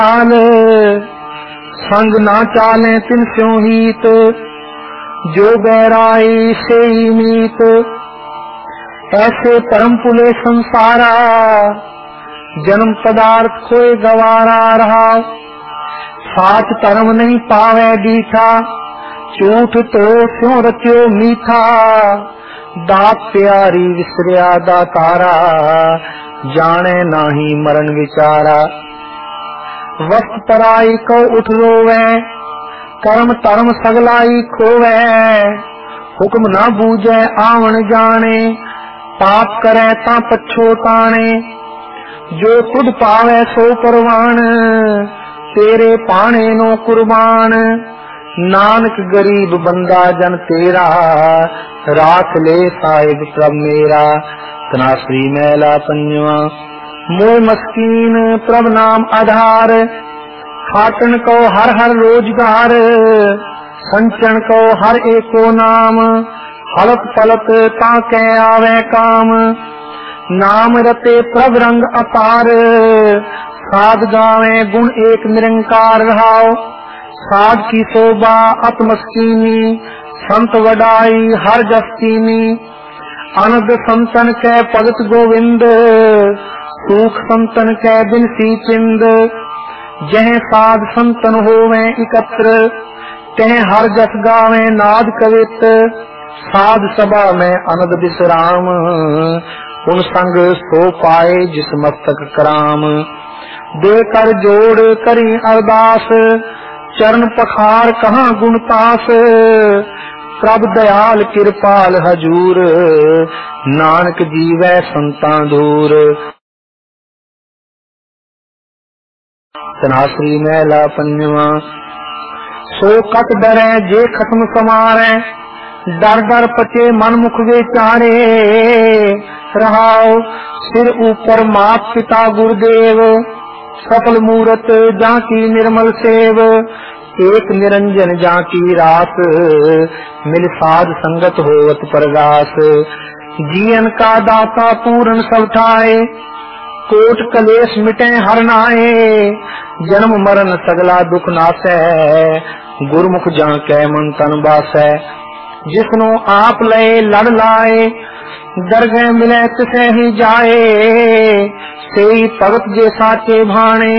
चाल संग ना चाले तिन स्यों हीत, जो बैराई से ही मीत। ऐसे परम पुले संसारा, जन्म पदार्थ खोए गवारा रहा। साच धर्म नहीं पावे डीठा, झूठ तो स्यों रत्यो मीठा। दात प्यारी विसरिया दातारा, जाने नाही मरण विचारा। वस्त पराई को उठ रोवे, कर्म धर्म सगलाई खोवे। हुक्म ना बूझे आवन जाने, पाप करे ता पछोताने। जो तुध पावे सो परवान, तेरे पाने नो कुर्बान। नानक गरीब बंदा जन तेरा, राख ले साहिब प्रभ मेरा। तनाश्री मैला पंजवा। मोह मस्कीन प्रभ नाम आधार, खाटन को हर हर रोजगार। संचन को हर एको नाम, हलत पलत ताके आवे काम। नाम रते प्रभ रंग अपार, साध गावे गुण एक निरंकार रहाओ। साध की शोभा आत्मस्कीनी, संत वडाई हर जस्तीनी। अनद संतन कै भगत गोविंद, सूख संतन कै बिनसी चिंद। जह साध संतन होवे एकत्र, तह हर जस गावे नाद कवित। साध सभा में अनद विश्राम, उन संग सो पाए जिस मस्तक कराम। दे कर जोड़ करी अरदास, चरण पखार कहाँ गुणतास। प्रभ दयाल कृपाल हजूर, नानक जीवै संतां दूर। तनाश्री मैला पंजवा। सो कट डरै जे खत्म समारै, डर डर पचे मन मुख विचारे। रहाओ सिर ऊपर मात पिता गुरुदेव, सकल मूरत जाकी निर्मल सेव। एक निरंजन जाकी रात, मिल साध संगत होवत परगास। जीवन का दाता पूर्ण सब ठाए, कोट कलेश मिटे हर नाए। जन्म मरण सगला दुख नासै, गुरमुख जाके मन तन बासै। जिसनो आप लए लड़ लाए, दरगह मिले तिसे ही जाए। सेई भगत जे साचे भाणे,